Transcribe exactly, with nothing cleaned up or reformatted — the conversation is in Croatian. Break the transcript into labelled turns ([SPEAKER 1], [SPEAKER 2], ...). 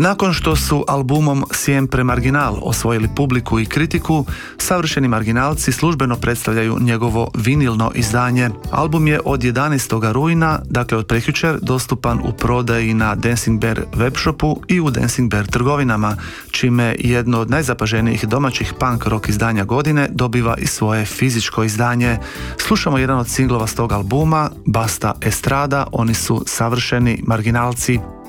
[SPEAKER 1] Nakon što su albumom Siempre Marginal osvojili publiku i kritiku, Savršeni marginalci službeno predstavljaju njegovo vinilno izdanje. Album je od jedanaestog rujna, dakle od prekjučer, dostupan u prodaji na Dancing Bear webshopu i u Dancing Bear trgovinama, čime jedno od najzapaženijih domaćih punk rock izdanja godine dobiva i svoje fizičko izdanje. Slušamo jedan od singlova s tog albuma, Basta Estrada, oni su Savršeni marginalci.